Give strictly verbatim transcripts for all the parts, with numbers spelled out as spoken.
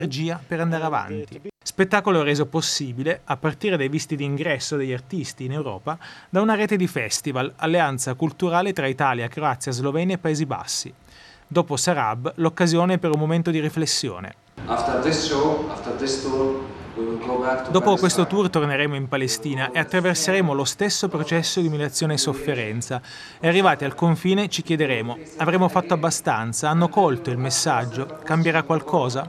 energia per andare avanti. Spettacolo reso possibile, a partire dai visti d'ingresso degli artisti in Europa, da una rete di festival, alleanza culturale tra Italia, Croazia, Slovenia e Paesi Bassi. Dopo Sarab, l'occasione per un momento di riflessione. After this show, after this tour, we will go back to Dopo questo Palestine. tour torneremo in Palestina e attraverseremo lo stesso processo di umiliazione e sofferenza. E arrivati al confine ci chiederemo: avremo fatto abbastanza? Hanno colto il messaggio? Cambierà qualcosa?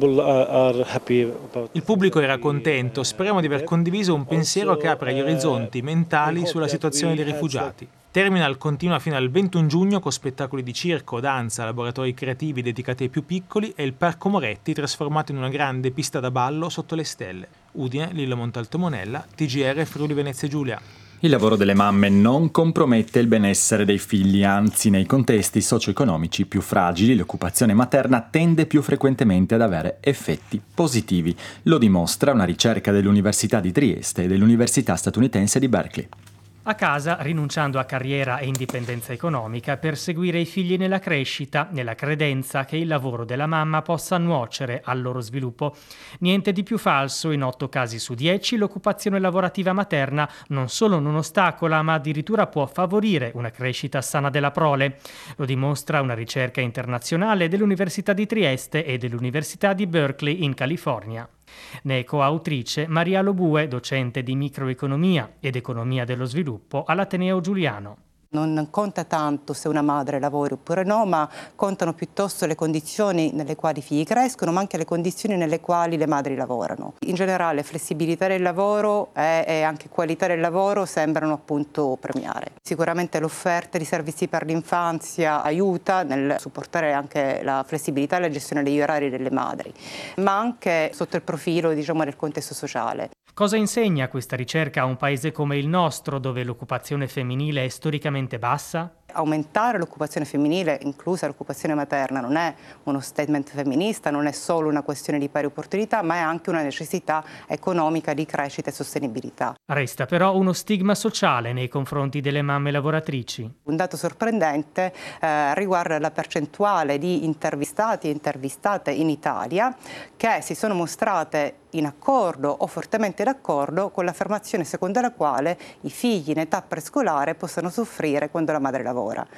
Il pubblico era contento, speriamo di aver condiviso un pensiero che apre gli orizzonti mentali sulla situazione dei rifugiati. Terminal continua fino al ventuno giugno con spettacoli di circo, danza, laboratori creativi dedicati ai più piccoli e il Parco Moretti trasformato in una grande pista da ballo sotto le stelle. Udine, Lillo Montalto Monella, T G R Friuli Venezia Giulia. Il lavoro delle mamme non compromette il benessere dei figli, anzi nei contesti socio-economici più fragili l'occupazione materna tende più frequentemente ad avere effetti positivi. Lo dimostra una ricerca dell'Università di Trieste e dell'Università statunitense di Berkeley. A casa, rinunciando a carriera e indipendenza economica per seguire i figli nella crescita, nella credenza che il lavoro della mamma possa nuocere al loro sviluppo. Niente di più falso, in otto casi su dieci l'occupazione lavorativa materna non solo non ostacola, ma addirittura può favorire una crescita sana della prole. Lo dimostra una ricerca internazionale dell'Università di Trieste e dell'Università di Berkeley in California. Ne è coautrice Maria Lobue, docente di microeconomia ed economia dello sviluppo all'Ateneo Giuliano. Non conta tanto se una madre lavora oppure no, ma contano piuttosto le condizioni nelle quali i figli crescono, ma anche le condizioni nelle quali le madri lavorano. In generale flessibilità del lavoro e, e anche qualità del lavoro sembrano appunto premiare. Sicuramente l'offerta di servizi per l'infanzia aiuta nel supportare anche la flessibilità e la gestione degli orari delle madri, ma anche sotto il profilo, diciamo, del contesto sociale. Cosa insegna questa ricerca a un paese come il nostro, dove l'occupazione femminile è storicamente bassa? Aumentare l'occupazione femminile, inclusa l'occupazione materna, non è uno statement femminista, non è solo una questione di pari opportunità, ma è anche una necessità economica di crescita e sostenibilità. Resta però uno stigma sociale nei confronti delle mamme lavoratrici. Un dato sorprendente eh, riguarda la percentuale di intervistati e intervistate in Italia che si sono mostrate in accordo o fortemente d'accordo con l'affermazione secondo la quale i figli in età prescolare possano soffrire quando la madre lavora.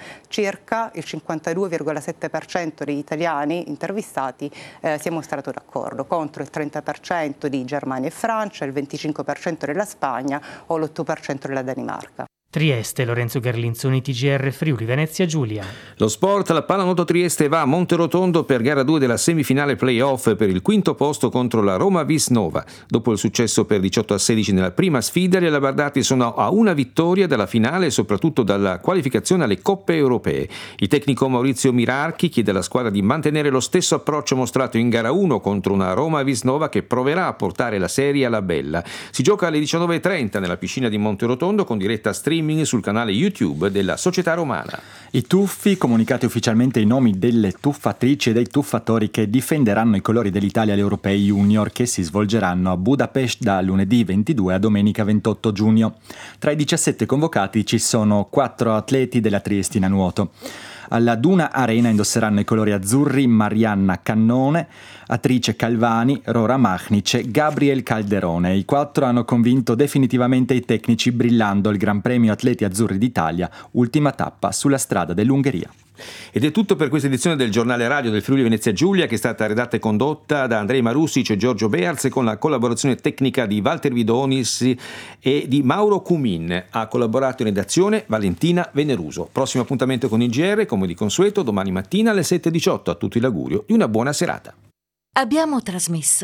Circa il cinquantadue virgola sette per cento degli italiani intervistati eh, si è mostrato d'accordo, contro il trenta per cento di Germania e Francia, il venticinque per cento della Spagna o l'otto per cento della Danimarca. Trieste, Lorenzo Gerlinzoni, T G R Friuli Venezia Giulia. Lo sport, la pallanuoto Trieste va a Monterotondo per gara due della semifinale playoff per il quinto posto contro la Roma Visnova. Dopo il successo per diciotto a sedici nella prima sfida, gli alabardati sono a una vittoria dalla finale e soprattutto dalla qualificazione alle coppe europee. Il tecnico Maurizio Mirarchi chiede alla squadra di mantenere lo stesso approccio mostrato in gara uno contro una Roma Visnova che proverà a portare la serie alla bella. Si gioca alle diciannove e trenta nella piscina di Monterotondo con diretta streaming sul canale YouTube della Società Romana. I tuffi, comunicati ufficialmente i nomi delle tuffatrici e dei tuffatori che difenderanno i colori dell'Italia agli Europei Junior che si svolgeranno a Budapest da lunedì ventidue a domenica ventotto giugno. Tra i diciassette convocati ci sono quattro atleti della Triestina Nuoto. Alla Duna Arena indosseranno i colori azzurri Marianna Cannone, Atrice Calvani, Rora Mahnice, Gabriel Calderone. I quattro hanno convinto definitivamente i tecnici brillando il Gran Premio Atleti Azzurri d'Italia, ultima tappa sulla strada dell'Ungheria. Ed è tutto per questa edizione del giornale radio del Friuli Venezia Giulia, che è stata redatta e condotta da Andrei Marussic e Giorgio Bearz con la collaborazione tecnica di Walter Vidonis e di Mauro Cumin. Ha collaborato in redazione Valentina Veneruso. Prossimo appuntamento con il G R, come di consueto, domani mattina alle sette e diciotto. A tutti l'augurio di una buona serata. Abbiamo trasmesso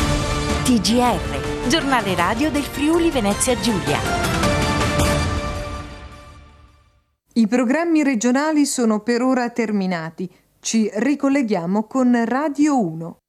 T G R, giornale radio del Friuli Venezia Giulia. I programmi regionali sono per ora terminati. Ci ricolleghiamo con Radio uno.